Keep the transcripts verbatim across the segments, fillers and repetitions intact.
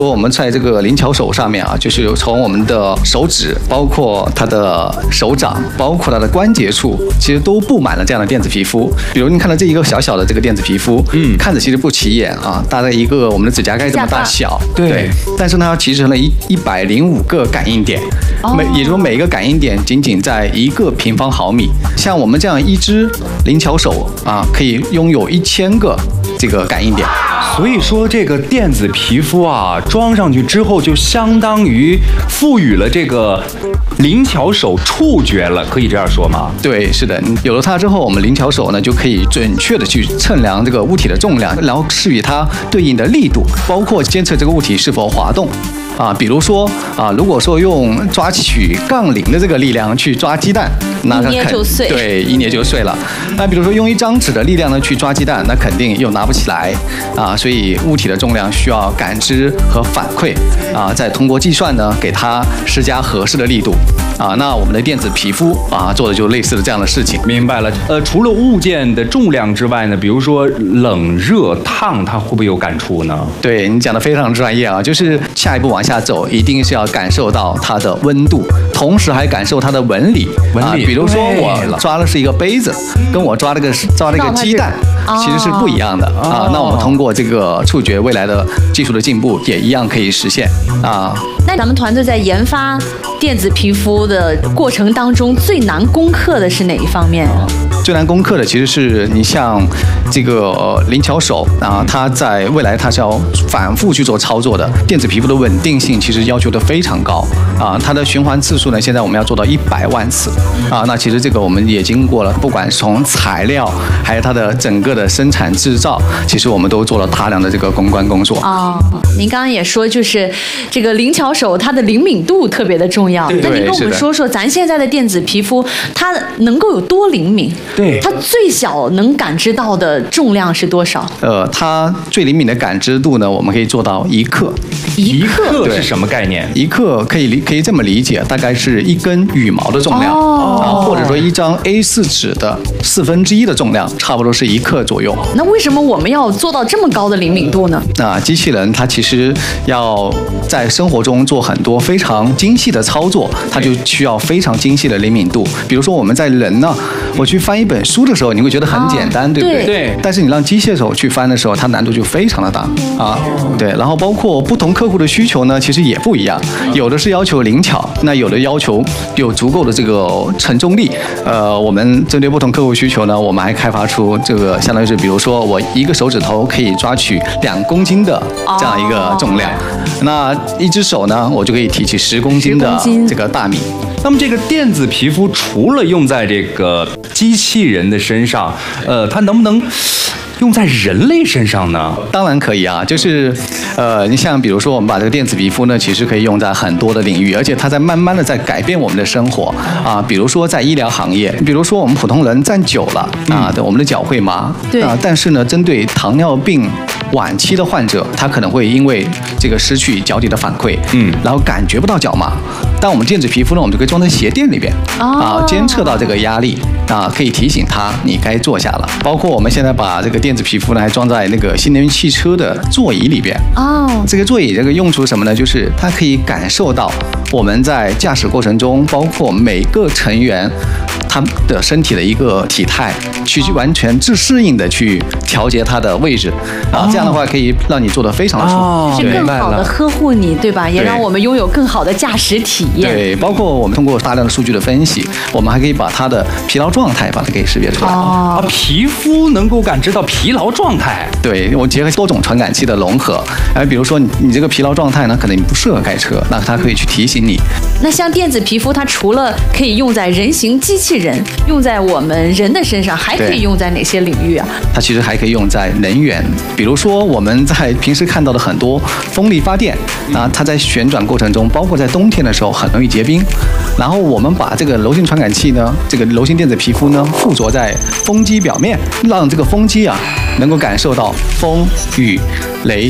我们在这个灵巧手上面啊，就是从我们的手指，包括它的手掌，包括它的关节处，其实都布满了这样的电子皮肤。比如你看到这一个小小的这个电子皮肤，嗯，看着其实不起眼啊，大概一个我们的指甲盖这么大小，对。对但是呢，它集成了一一百零五个感应点，哦、每也就是说每一个感应点仅仅在一个平方毫米。像我们这样一只灵巧手啊，可以拥有一千个这个感应点。 所以说，这个电子皮肤啊，装上去之后，就相当于赋予了这个灵巧手触觉了，可以这样说吗？ 对，是的。有了它之后，我们灵巧手呢就可以准确的去称量这个物体的重量，然后施予它对应的力度，包括监测这个物体是否滑动。啊，比如说啊，如果说用抓取杠铃的这个力量去抓鸡蛋，那一捏就碎。 对，一捏就碎了。那比如说用一张纸的力量呢去抓鸡蛋，那肯定又拿不起来啊。所以物体的重量需要感知和反馈啊，再通过计算呢给它施加合适的力度啊。那我们的电子皮肤啊做的就类似的这样的事情。 明白了。呃，除了物件的重量之外呢，比如说冷热烫，它会不会有感触呢？ 对你讲的非常专业啊，就是下一步往下走，一定是要感受到它的温度，同时还感受它的纹理。 纹理， 啊、比如说我抓的是一个杯子，跟我抓了个抓了一个鸡蛋，其实是不一样的、哦、啊。那我们通过这个触觉，未来的技术的进步，也一样可以实现啊。 那咱们团队在研发电子皮肤的过程当中，最难攻克的是哪一方面啊？ 最难攻克的其实是你像这个、呃、灵巧手啊，它在未来它是要反复去做操作的。电子皮肤的稳定性其实要求的非常高啊，它的循环次数呢，现在我们要做到一百万次啊。那其实这个我们也经过了，不管是从材料还有它的整个的生产制造，其实我们都做了大量的这个公关工作啊。您刚刚也说，就是这个灵巧手它的灵敏度特别的重要。那您跟我们说说，咱现在的电子皮肤它能够有多灵敏？ 对， 它最小能感知到的重量是多少？ 呃，它最灵敏的感知度呢，我们可以做到一克。 一克是什么概念？ 一克可以理可以这么理解，大概是一根羽毛的重量，哦、啊，或者说一张 A 四 纸的四分之一的重量，差不多是一克左右。 那为什么我们要做到这么高的灵敏度呢？ 那机器人它其实要在生活中做很多非常精细的操作，它就需要非常精细的灵敏度。比如说我们在人呢，我去翻一本书的时候，你会觉得很简单，哦、对不对？ 对。 但是你让机械手去翻的时候，它难度就非常的大啊。对。然后包括不同客户的需求呢，其实也不一样。有的是要求灵巧，那有的要求有足够的这个承重力。呃，我们针对不同客户需求呢，我们还开发出这个相当于是，比如说我一个手指头可以抓取两公斤的这样一个重量，哦、那一只手呢，我就可以提起十公斤的这个大米。 那么这个电子皮肤除了用在这个机器人的身上，呃，它能不能用在人类身上呢？ 当然可以啊，就是，呃，你像比如说我们把这个电子皮肤呢，其实可以用在很多的领域，而且它在慢慢的在改变我们的生活啊。比如说在医疗行业，比如说我们普通人站久了啊，我们的脚会麻， 对啊，但是呢，针对糖尿病晚期的患者，他可能会因为这个失去脚底的反馈，嗯，然后感觉不到脚麻。但我们电子皮肤呢，我们就可以装在鞋垫里边，啊，监测到这个压力啊，可以提醒他你该坐下了。包括我们现在把这个电子皮肤呢，还装在那个新能源汽车的座椅里边。哦，这个座椅这个用处什么呢？就是它可以感受到我们在驾驶过程中，包括每个成员他的身体的一个体态，去完全自适应的去调节它的位置啊，这样的话可以让你做得非常的舒服， 哦、是更好的呵护你，对吧？也让我们拥有更好的驾驶体验。 对，包括我们通过大量的数据的分析，我们还可以把它的疲劳状态把它给识别出来。 哦，啊，皮肤能够感知到疲劳状态。 对，我结合多种传感器的融合，哎，比如说你你这个疲劳状态呢，可能你不适合开车，那它可以去提醒你。 那像电子皮肤，它除了可以用在人形机器人，用在我们人的身上，还可以用在哪些领域啊？ 它其实还可以用在能源，比如说我们在平时看到的很多风力发电啊，它在旋转过程中，包括在冬天的时候很容易结冰，然后我们把这个柔性传感器呢，这个柔性电子皮肤呢附着在风机表面，让这个风机啊能够感受到风、雨、雷、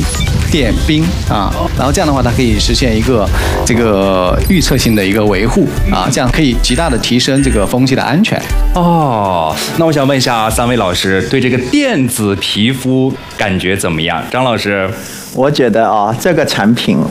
电冰啊，然后这样的话，它可以实现一个这个预测性的一个维护啊，这样可以极大的提升这个风机的安全。 哦，那我想问一下三位老师，对这个电子皮肤感觉怎么样？张老师， 我觉得啊，这个产品